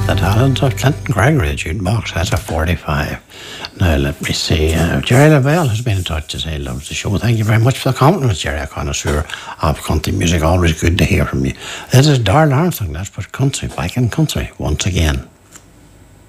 The talent of Clinton Gregory, jukebox, that's a 45. Now, let me see. Jerry Lavelle has been in touch to say he loves the show. Thank you very much for the compliments, Jerry, a connoisseur of country music. Always good to hear from you. This is Darrell Armstrong. Let's put country back in country once again.